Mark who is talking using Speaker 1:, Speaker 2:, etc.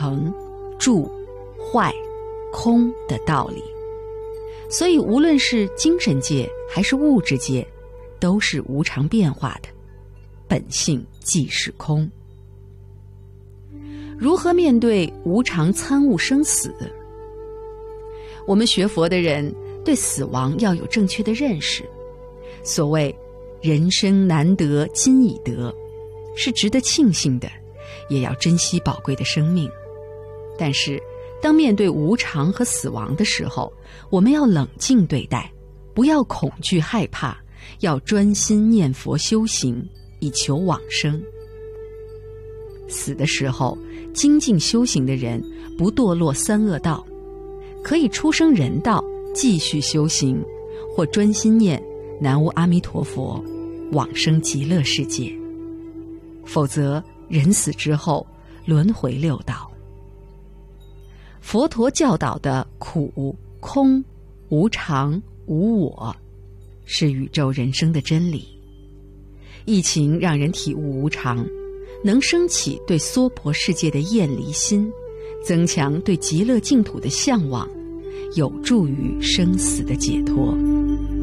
Speaker 1: 成、住、坏、空的道理。所以无论是精神界还是物质界，都是无常变化的，本性即是空。如何面对无常参悟生死？我们学佛的人对死亡要有正确的认识。所谓人生难得今已得，是值得庆幸的，也要珍惜宝贵的生命。但是当面对无常和死亡的时候，我们要冷静对待，不要恐惧害怕，要专心念佛修行，以求往生。死的时候，精进修行的人不堕落三恶道，可以出生人道，继续修行，或专心念南无阿弥陀佛，往生极乐世界。否则人死之后轮回六道。佛陀教导的苦、空、无常、无我，是宇宙人生的真理。疫情让人体悟无常，能升起对娑婆世界的厌离心，增强对极乐净土的向往，有助于生死的解脱。